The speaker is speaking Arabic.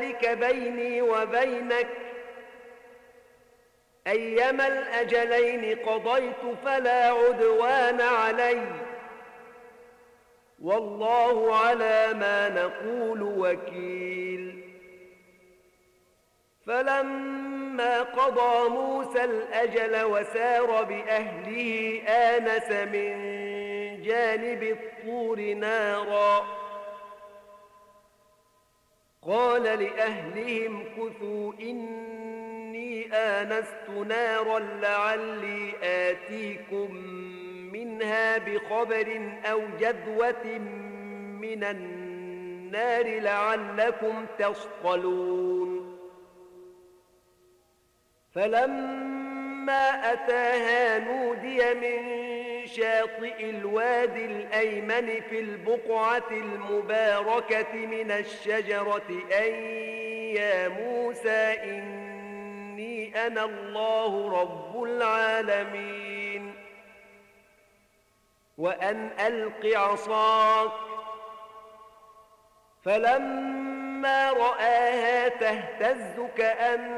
ذلك بيني وبينك أيما الأجلين قضيت فلا عدوان علي والله على ما نقول وكيل. فلما قضى موسى الأجل وسار بأهله آنس من جانب الطور نارا قال لأهلهم كثوا إني آنست نارا لعلي آتيكم منها بخبر أو جذوة من النار لعلكم تصطلون. فلما أتاها نودي من شاطئ الوادي الأيمن في البقعة المباركة من الشجرة أن يا موسى إني أنا الله رب العالمين وأن ألق عصاك. فلما رآها تهتز كأن